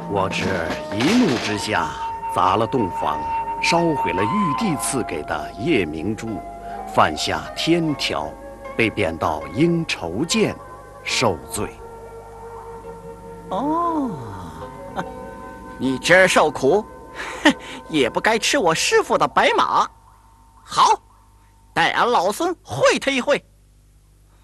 我只一怒之下砸了洞房，烧毁了玉帝赐给的夜明珠，犯下天条，被贬到鹰愁涧受罪。 哦，你今儿受苦，也不该吃我师傅的白马。好，待俺老孙会他一会。